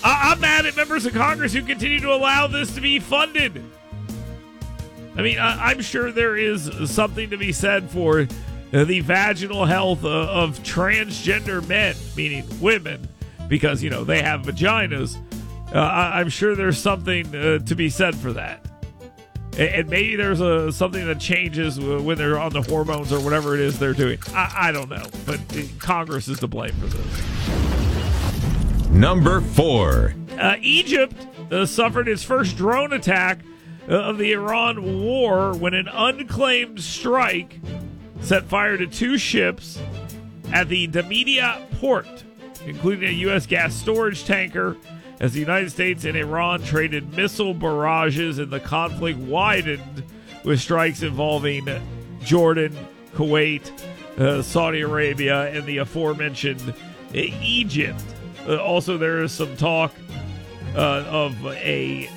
I'm mad at members of Congress who continue to allow this to be funded. I mean, I'm sure there is something to be said for the vaginal health of transgender men, meaning women, because, you know, they have vaginas. I'm sure there's something to be said for that. And maybe there's something that changes when they're on the hormones or whatever it is they're doing. I don't know, but Congress is to blame for this. Number 4. Egypt suffered its first drone attack of the Iran war when an unclaimed strike set fire to 2 ships at the Damietta port, including a U.S. gas storage tanker, as the United States and Iran traded missile barrages and the conflict widened with strikes involving Jordan, Kuwait, Saudi Arabia, and the aforementioned Egypt. Also, there is some talk of a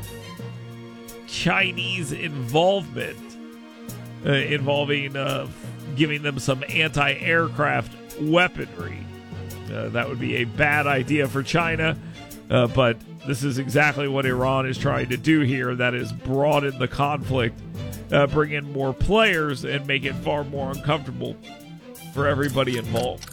Chinese involvement involving giving them some anti-aircraft weaponry. That would be a bad idea for China, but this is exactly what Iran is trying to do here. That is broaden the conflict, bring in more players, and make it far more uncomfortable for everybody involved.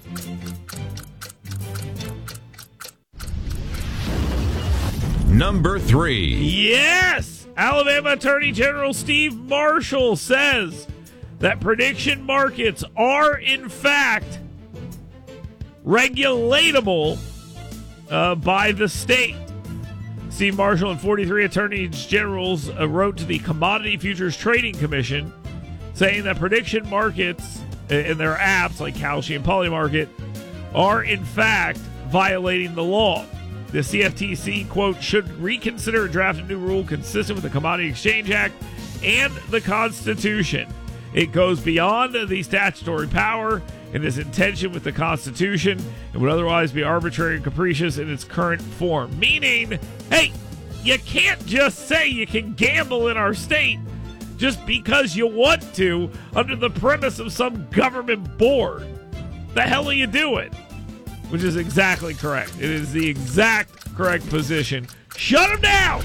Number 3. Yes! Alabama Attorney General Steve Marshall says that prediction markets are, in fact, regulatable by the state. Steve Marshall and 43 attorneys generals wrote to the Commodity Futures Trading Commission saying that prediction markets in their apps like Kalshi and Polymarket are, in fact, violating the law. The CFTC, quote, should reconsider and draft a new rule consistent with the Commodity Exchange Act and the Constitution. It goes beyond the statutory power and is in tension with the Constitution and would otherwise be arbitrary and capricious in its current form. Meaning, hey, you can't just say you can gamble in our state just because you want to under the premise of some government board. The hell are you doing? Which is exactly correct. It is the exact correct position. Shut them down!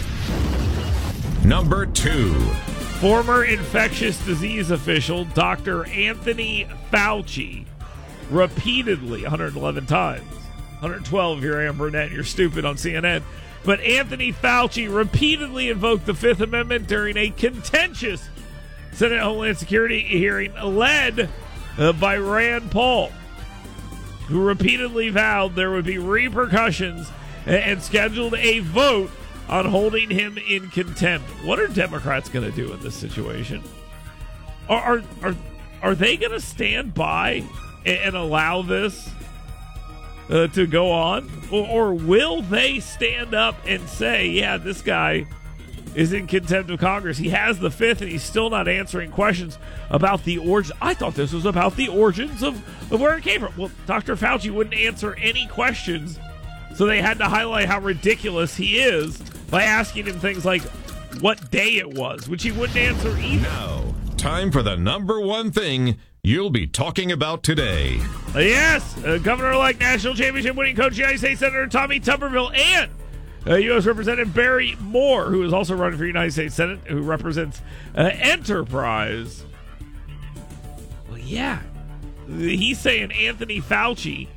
Number 2. Former infectious disease official Dr. Anthony Fauci repeatedly, 111 times, 112 if you're Ann Burnett, you're stupid on CNN, but Anthony Fauci repeatedly invoked the Fifth Amendment during a contentious Senate Homeland Security hearing led by Rand Paul, who repeatedly vowed there would be repercussions and scheduled a vote on holding him in contempt. What are Democrats going to do in this situation? Are they going to stand by and allow this to go on? Or will they stand up and say, yeah, this guy is in contempt of Congress. He has the Fifth and he's still not answering questions about the origin. I thought this was about the origins of where it came from. Well, Dr. Fauci wouldn't answer any questions, so they had to highlight how ridiculous he is by asking him things like what day it was, which he wouldn't answer either. Now, time for the number 1 thing you'll be talking about today. Yes, Governor-elect National Championship winning coach United States Senator Tommy Tuberville and U.S. Representative Barry Moore, who is also running for United States Senate, who represents Enterprise. Well, yeah, he's saying Anthony Fauci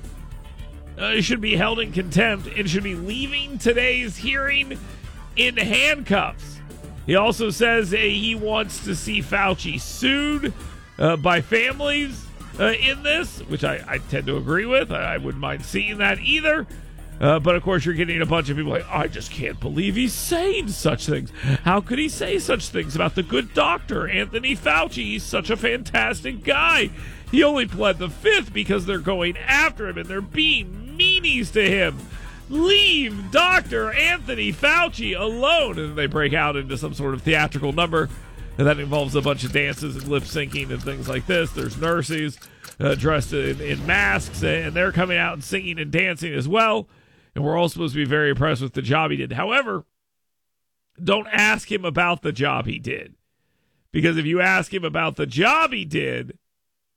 should be held in contempt and should be leaving today's hearing in handcuffs. He also says he wants to see Fauci sued by families in this, which I tend to agree with. I wouldn't mind seeing that either. But, of course, you're getting a bunch of people like, I just can't believe he's saying such things. How could he say such things about the good doctor, Anthony Fauci? He's such a fantastic guy. He only pled the Fifth because they're going after him and they're being meanies to him. Leave Dr. Anthony Fauci alone. And they break out into some sort of theatrical number, and that involves a bunch of dances and lip syncing and things like this. There's nurses dressed in masks, and they're coming out and singing and dancing as well. And we're all supposed to be very impressed with the job he did. However, don't ask him about the job he did. Because if you ask him about the job he did,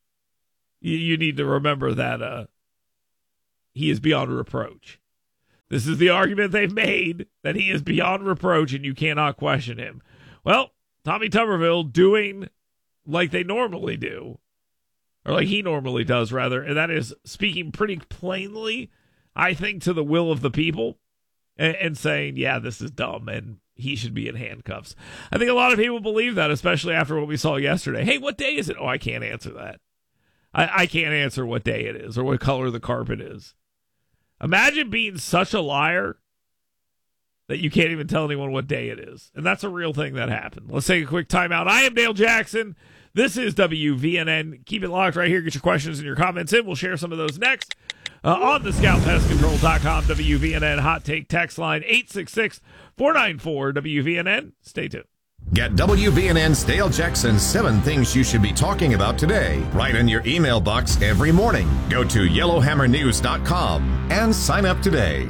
you need to remember that he is beyond reproach. This is the argument they've made, that he is beyond reproach and you cannot question him. Well, Tommy Tuberville doing like they normally do, or like he normally does, rather, and that is speaking pretty plainly, I think, to the will of the people and saying, yeah, this is dumb and he should be in handcuffs. I think a lot of people believe that, especially after what we saw yesterday. Hey, what day is it? Oh, I can't answer that. I can't answer what day it is or what color the carpet is. Imagine being such a liar that you can't even tell anyone what day it is. And that's a real thing that happened. Let's take a quick timeout. I am Dale Jackson. This is WVNN. Keep it locked right here. Get your questions and your comments in. We'll share some of those next on the ScoutPestControl.com WVNN Hot Take text line 866-494-WVNN. Stay tuned. Get WVNN's Dale Jackson's 7 Things You Should Be Talking About Today right in your email box every morning. Go to YellowHammerNews.com and sign up today.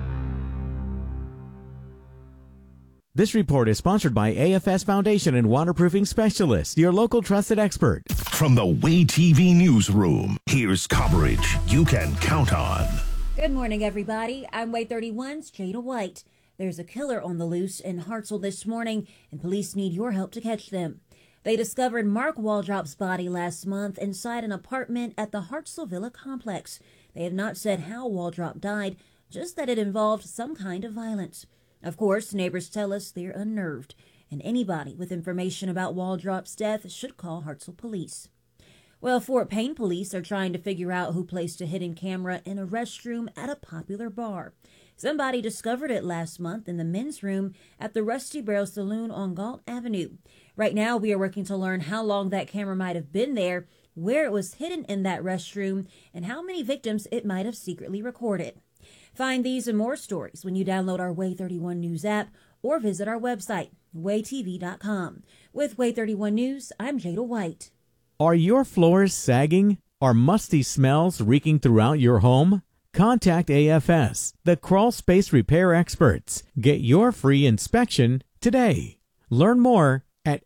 This report is sponsored by AFS Foundation and Waterproofing Specialists, your local trusted expert. From the Way TV newsroom, here's coverage you can count on. Good morning, everybody. I'm Way 31's Jada White. There's a killer on the loose in Hartselle this morning, and police need your help to catch them. They discovered Mark Waldrop's body last month inside an apartment at the Hartselle Villa complex. They have not said how Waldrop died, just that it involved some kind of violence. Of course, neighbors tell us they're unnerved, and anybody with information about Waldrop's death should call Hartselle Police. Well, Fort Payne police are trying to figure out who placed a hidden camera in a restroom at a popular bar. Somebody discovered it last month in the men's room at the Rusty Barrel Saloon on Galt Avenue. Right now, we are working to learn how long that camera might have been there, where it was hidden in that restroom, and how many victims it might have secretly recorded. Find these and more stories when you download our Way 31 News app or visit our website, waytv.com. With Way 31 News, I'm Jada White. Are your floors sagging? Are musty smells reeking throughout your home? Contact AFS, the crawl space repair experts. Get your free inspection today. Learn more at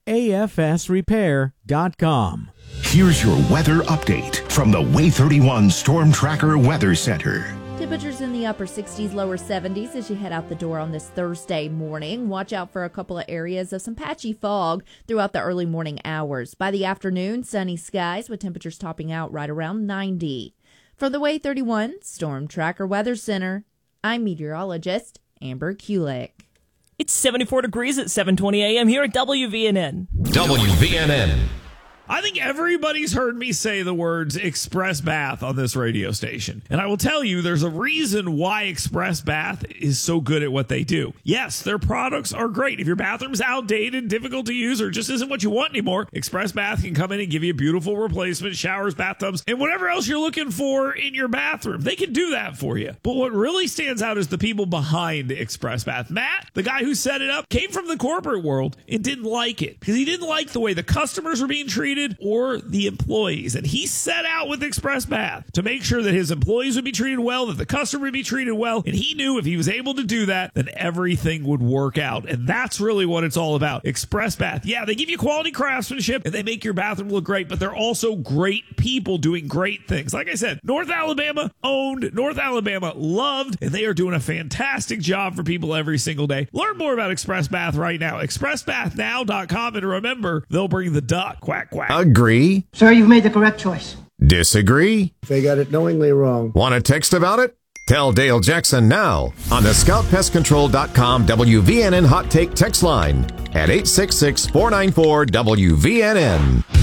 afsrepair.com. Here's your weather update from the Way 31 Storm Tracker Weather Center. Temperatures in the upper 60s, lower 70s as you head out the door on this Thursday morning. Watch out for a couple of areas of some patchy fog throughout the early morning hours. By the afternoon, sunny skies with temperatures topping out right around 90. From the Way 31 Storm Tracker Weather Center, I'm meteorologist Amber Kulik. It's 74 degrees at 7:20 a.m. here at WVNN. WVNN. I think everybody's heard me say the words Express Bath on this radio station. And I will tell you, there's a reason why Express Bath is so good at what they do. Yes, their products are great. If your bathroom's outdated, difficult to use, or just isn't what you want anymore, Express Bath can come in and give you beautiful replacement showers, bathtubs, and whatever else you're looking for in your bathroom. They can do that for you. But what really stands out is the people behind Express Bath. Matt, the guy who set it up, came from the corporate world and didn't like it because he didn't like the way the customers were being treated or the employees. And he set out with Express Bath to make sure that his employees would be treated well, that the customer would be treated well. And he knew if he was able to do that, then everything would work out. And that's really what it's all about. Express Bath. Yeah, they give you quality craftsmanship and they make your bathroom look great, but they're also great people doing great things. Like I said, North Alabama owned, North Alabama loved, and they are doing a fantastic job for people every single day. Learn more about Express Bath right now. ExpressBathNow.com. And remember, they'll bring the duck. Quack, quack. Agree? Sir, you've made the correct choice. Disagree? They got it knowingly wrong. Want to text about it? Tell Dale Jackson now on the ScoutPestControl.com WVNN Hot Take text line at 866-494-WVNN.